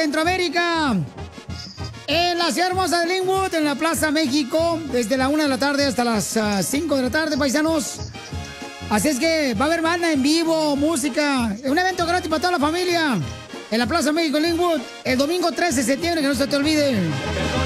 Centroamérica. En la ciudad hermosa de Linwood, en la Plaza México, desde la 1 de la tarde hasta las 5 de la tarde, paisanos. Así es que va a haber banda en vivo, música, un evento gratis para toda la familia. En la Plaza México, Linwood, el domingo 13 de septiembre, que no se te olvide.